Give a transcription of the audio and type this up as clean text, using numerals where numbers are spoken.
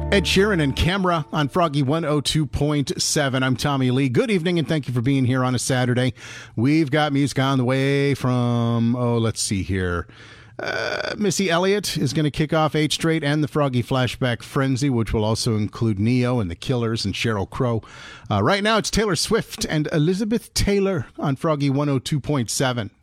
Ed Sheeran and Camera on Froggy 102.7. I'm Tommy Lee. Good evening, and thank you for being here on a Saturday. We've got music on the way from, let's see here. Missy Elliott is going to kick off 8 Straight and the Froggy Flashback Frenzy, which will also include Neo and the Killers and Sheryl Crow. Right now, it's Taylor Swift and Elizabeth Taylor on Froggy 102.7.